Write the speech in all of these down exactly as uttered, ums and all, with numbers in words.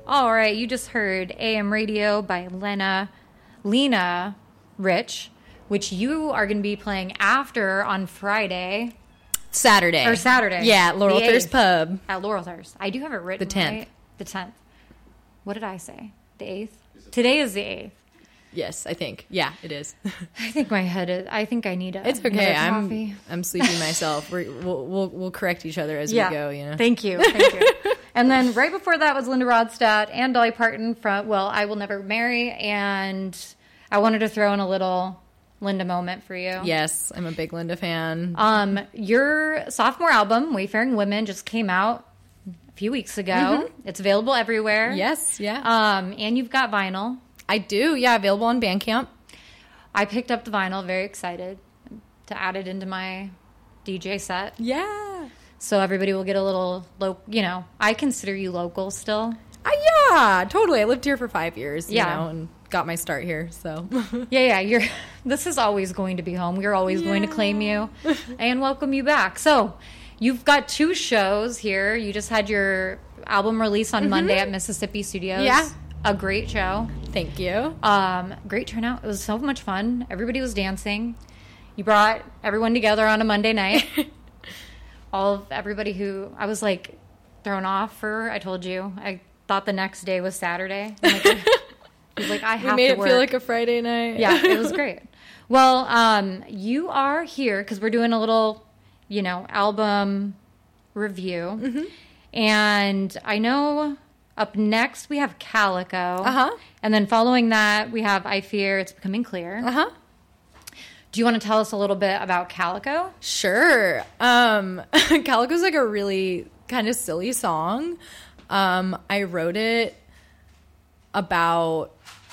All right, you just heard A M Radio by Lena, Lena Rich, which you are going to be playing after on Friday. Saturday. Or Saturday. Yeah, Laurelthirst Pub. At Laurelthirst. I do have it written. The tenth. Right? The tenth. What did I say? The eighth? Today is the eighth. Yes, I think. Yeah, it is. I think my head is. I think I need a. It's okay. I'm. Coffee. I'm sleepy myself. We're, we'll we'll we'll correct each other as yeah. we go. You know. Thank you. Thank you. And then right before that was Linda Ronstadt and Dolly Parton from Well, I Will Never Marry, and I wanted to throw in a little Linda moment for you. Yes, I'm a big Linda fan. Um, your sophomore album, Wayfaring Women, just came out a few weeks ago. Mm-hmm. It's available everywhere. Yes, yeah. Um, and you've got vinyl. I do. Yeah, available on Bandcamp. I picked up the vinyl, very excited to add it into my D J set. Yeah. So everybody will get a little, lo- you know, I consider you local still. Uh, yeah, totally. I lived here for five years, you yeah. know, and got my start here, so. yeah, yeah, you're. This is always going to be home. We're always yeah. going to claim you and welcome you back. So you've got two shows here. You just had your album release on mm-hmm. Monday at Mississippi Studios. Yeah. A great show. Thank you. Um, great turnout. It was so much fun. Everybody was dancing. You brought everyone together on a Monday night. All of everybody who I was like thrown off for. I told you. I thought the next day was Saturday. Like, I was like, I have to work. We made it feel like a Friday night. Yeah, it was great. Well, um, you are here because we're doing a little, you know, album review, mm-hmm. and I know. Up next, we have Calico. Uh-huh. And then following that, we have I Fear It's Becoming Clear. Uh-huh. Do you want to tell us a little bit about Calico? Sure. Um, Calico's like a really kind of silly song. Um, I wrote it about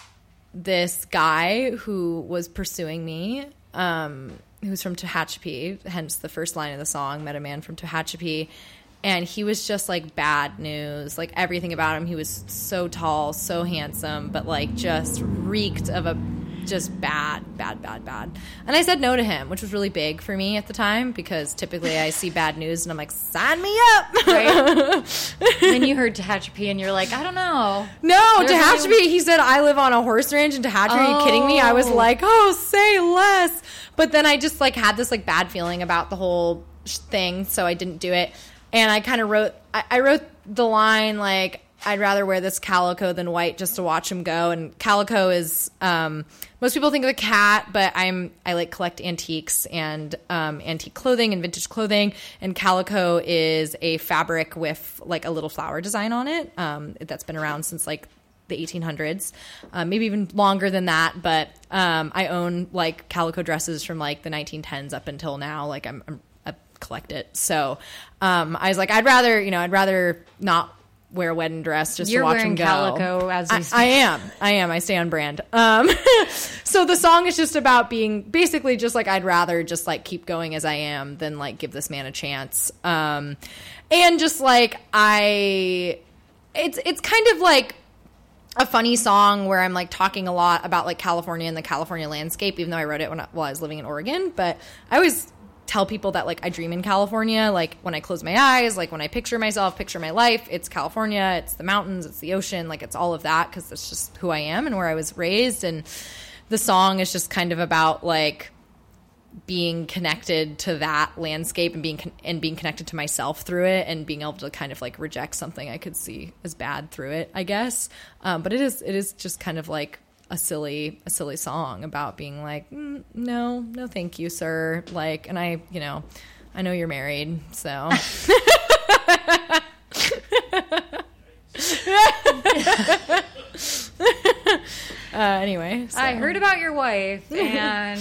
this guy who was pursuing me, um, who's from Tehachapi, hence the first line of the song, met a man from Tehachapi. And he was just, like, bad news. Like, everything about him. He was so tall, so handsome, but, like, just reeked of a just bad, bad, bad, bad. And I said no to him, which was really big for me at the time because typically I see bad news and I'm like, sign me up. Right? Then you heard Tehachapi and you're like, I don't know. No, Tehachapi, really... he said, I live on a horse ranch in Tehachapi. Oh. Are you kidding me? I was like, oh, say less. But then I just, like, had this, like, bad feeling about the whole thing, so I didn't do it. And I kind of wrote, I, I wrote the line, like, I'd rather wear this calico than white just to watch him go. And calico is, um, most people think of a cat, but I'm, I like collect antiques and um, antique clothing and vintage clothing. And calico is a fabric with like a little flower design on it. Um, that's been around since like the eighteen hundreds, uh, maybe even longer than that. But um, I own like calico dresses from like the nineteen tens up until now. Like I'm, I'm collect it. So um, I was like, I'd rather, you know, I'd rather not wear a wedding dress just You're to watch him go. You're wearing calico as we I, I am. I am. I stay on brand. Um, so the song is just about being basically just like, I'd rather just like keep going as I am than like give this man a chance. Um, and just like I, it's, it's kind of like a funny song where I'm like talking a lot about like California and the California landscape, even though I wrote it when I, while I was living in Oregon. But I always tell people that like I dream in California, like when I close my eyes, like when I picture myself, picture my life, it's California, it's the mountains, it's the ocean, like it's all of that because it's just who I am and where I was raised. And the song is just kind of about like being connected to that landscape and being con- and being connected to myself through it and being able to kind of like reject something I could see as bad through it, I guess. Um, but it is it is just kind of like a silly, a silly song about being like, mm, no, no, thank you, sir. Like, and I, you know, I know you're married, so. uh, anyway, so. I heard about your wife, and